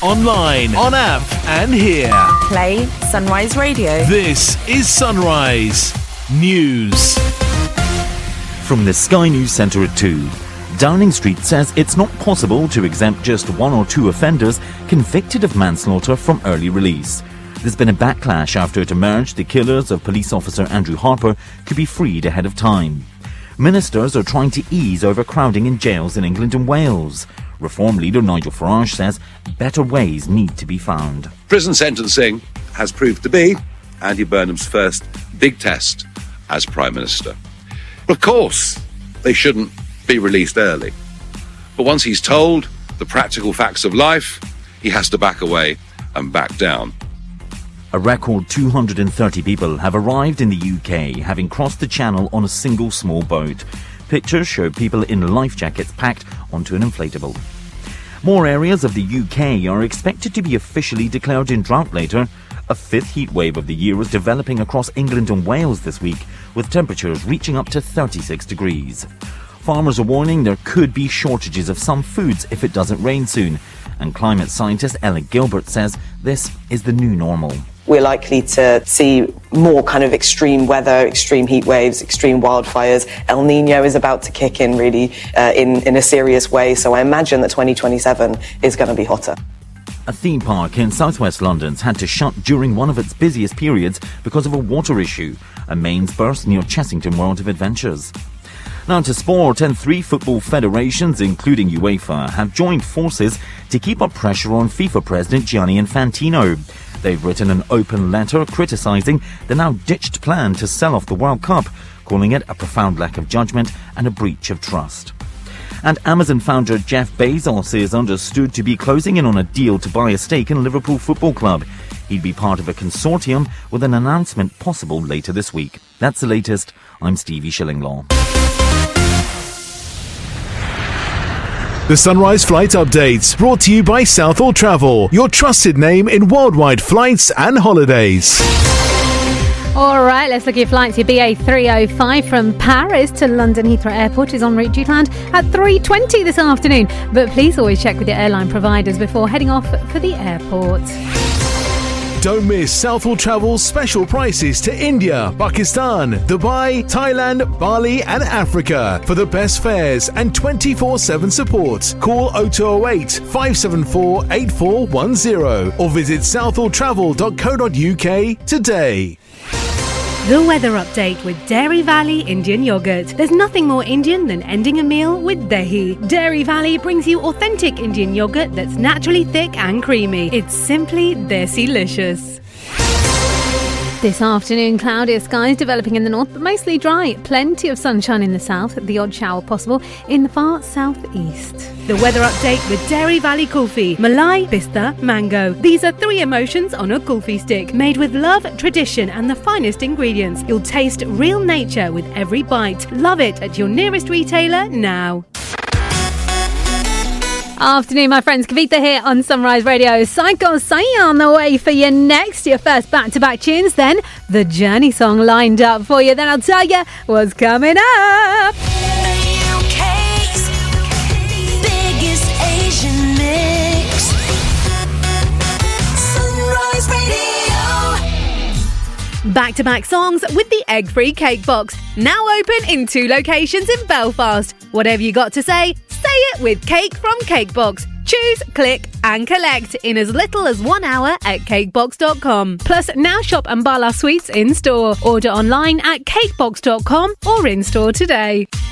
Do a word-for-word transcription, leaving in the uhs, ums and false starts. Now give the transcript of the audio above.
online, on app and here. Play Sunrise Radio. This is Sunrise News. From the Sky News Centre at two. Downing Street says it's not possible to exempt just one or two offenders convicted of manslaughter from early release. There's been a backlash after it emerged the killers of police officer Andrew Harper could be freed ahead of time. Ministers are trying to ease overcrowding in jails in England and Wales. Reform leader Nigel Farage says better ways need to be found. Prison sentencing has proved to be Andy Burnham's first big test as Prime Minister. Of course, they shouldn't be released early. But once he's told the practical facts of life, he has to back away and back down. A record two hundred thirty people have arrived in the U K, having crossed the channel on a single small boat. Pictures show people in life jackets packed onto an inflatable. More areas of the U K are expected to be officially declared in drought later. A fifth heat wave of the year is developing across England and Wales this week, with temperatures reaching up to thirty-six degrees. Farmers are warning there could be shortages of some foods if it doesn't rain soon. And climate scientist Ella Gilbert says this is the new normal. We're likely to see more kind of extreme weather, extreme heat waves, extreme wildfires. El Nino is about to kick in really uh, in, in a serious way. So I imagine that twenty twenty-seven is going to be hotter. A theme park in southwest London's had to shut during one of its busiest periods because of a water issue. A mains burst near Chessington World of Adventures. Now to sport, and three football federations, including UEFA, have joined forces to keep up pressure on FIFA President Gianni Infantino. They've written an open letter criticising the now ditched plan to sell off the World Cup, calling it a profound lack of judgment and a breach of trust. And Amazon founder Jeff Bezos is understood to be closing in on a deal to buy a stake in Liverpool Football Club. He'd be part of a consortium with an announcement possible later this week. That's the latest. I'm Stevie Shillinglaw. The Sunrise Flight Updates, brought to you by Southall Travel, your trusted name in worldwide flights and holidays. All right, let's look at your flights. Your B A three oh five from Paris to London Heathrow Airport is en route to land at three twenty this afternoon. But please always check with your airline providers before heading off for the airport. Don't miss Southall Travel's special prices to India, Pakistan, Dubai, Thailand, Bali and Africa. For the best fares and twenty-four seven support, call oh two oh eight, five seven four, eight four one oh or visit southall travel dot co dot uk today. The weather update with Dairy Valley Indian Yogurt. There's nothing more Indian than ending a meal with dahi. Dairy Valley brings you authentic Indian yogurt that's naturally thick and creamy. It's simply desi-licious. This afternoon, cloudy skies developing in the north, but mostly dry. Plenty of sunshine in the south, the odd shower possible in the far southeast. The weather update with Dairy Valley Kulfi. Malai, Pista, Mango. These are three emotions on a kulfi stick, made with love, tradition and the finest ingredients. You'll taste real nature with every bite. Love it at your nearest retailer now. Afternoon, my friends. Kavita here on Sunrise Radio. Psycho Sai on the way for you next. Your first back-to-back tunes, then the Journey song lined up for you. Then I'll tell you what's coming up. U K's biggest Asian mix. Sunrise Radio. Back-to-back songs with the egg-free cake box. Now open in two locations in Belfast. Whatever you got to say, say it with Cake from Cakebox. Choose, click and collect in as little as one hour at cakebox dot com. Plus, now shop Ambala Sweets in store. Order online at cakebox dot com or in store today.